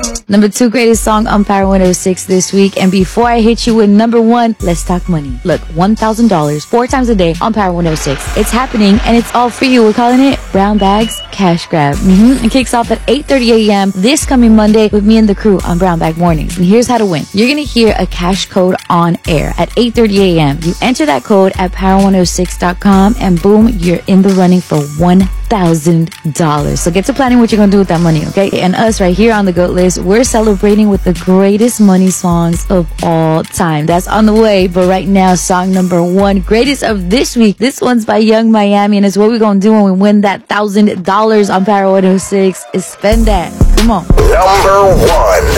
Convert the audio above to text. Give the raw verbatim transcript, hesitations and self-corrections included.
Number two greatest song on Power one oh six this week. And before I hit you with number one, let's talk money. Look, one thousand dollars four times a day on Power one oh six. It's happening and it's all for you. We're calling it Brown Bags Cash Grab. Mm-hmm. It kicks off at eight thirty a.m. this coming Monday with me and the crew on Brown Bag Mornings. And here's how to win. You're going to hear a cash code on air at eight thirty a.m. You enter that code at power one oh six dot com and boom, you're in the running for one thousand dollars. So get to planning what you're going to do with that money, okay? And us right here on the GOAT list, we're celebrating with the greatest money songs of all time. That's on the way, but right now, song number one, greatest of this week. This one's by Young Miami, and it's what we're going to do when we win that one thousand dollars on Power one oh six is spend that. Come on. Number one.